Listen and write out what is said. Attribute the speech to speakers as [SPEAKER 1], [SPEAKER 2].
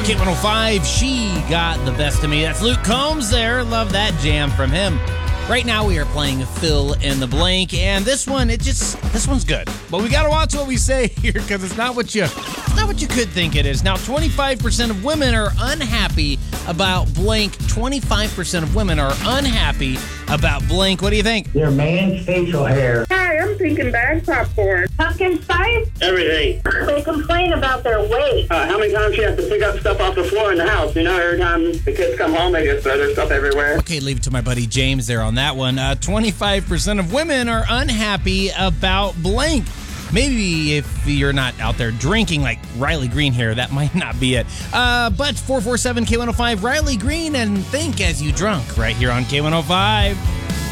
[SPEAKER 1] K105, She Got the Best of Me. That's Luke Combs there. Love that jam from him. Right now we are playing Fill in the Blank, and this one's good. But we gotta watch what we say here, because it's not what you could think it is. Now, 25% of women are unhappy about blank. 25% of women are unhappy about blank. What do you think?
[SPEAKER 2] Their man's facial hair.
[SPEAKER 3] Hi, I'm thinking bag popcorn.
[SPEAKER 4] Pumpkin spice?
[SPEAKER 5] Everything.
[SPEAKER 4] They complain about their weight.
[SPEAKER 5] How many times you have to pick up stuff off the floor in the house? You know, every time the kids come home, they just throw their stuff everywhere.
[SPEAKER 1] Okay, leave it to my buddy James there on that one. 25% of women are unhappy about blank. Maybe if you're not out there drinking like Riley Green here, that might not be it. But 447 K105, Riley Green, and think as you drunk right here on K105.